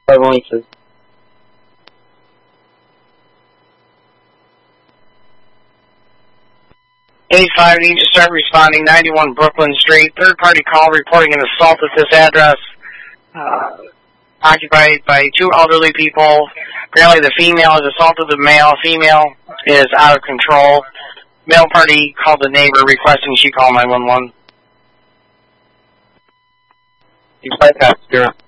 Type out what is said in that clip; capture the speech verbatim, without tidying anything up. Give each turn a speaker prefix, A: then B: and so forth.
A: Voices.
B: eight five, need to start responding. ninety-one Brooklyn Street. Third party call reporting an assault at this address. Uh, occupied by two elderly people. Apparently the female has assaulted the male. Female is out of control. Male party called the neighbor requesting she call nine one one.
A: You bypassed, Zero.